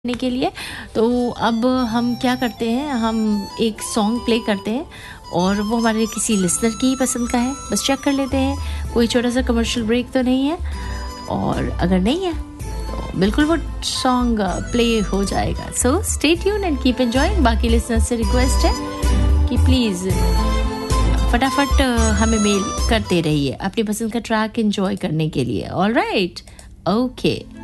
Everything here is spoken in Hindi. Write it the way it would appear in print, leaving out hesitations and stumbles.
करने के लिए। तो अब हम क्या करते हैं, हम एक सॉन्ग प्ले करते हैं और वो हमारे किसी लिसनर की ही पसंद का है। बस चेक कर लेते हैं कोई छोटा सा कमर्शियल ब्रेक तो नहीं है, और अगर नहीं है तो बिल्कुल वो सॉन्ग प्ले हो जाएगा। So stay tune and keep enjoying. बाकी लिसनर्स से रिक्वेस्ट है कि प्लीज़ फटाफट हमें मेल करते रहिए अपनी पसंद का ट्रैक एंजॉय करने के लिए। Alright, okay.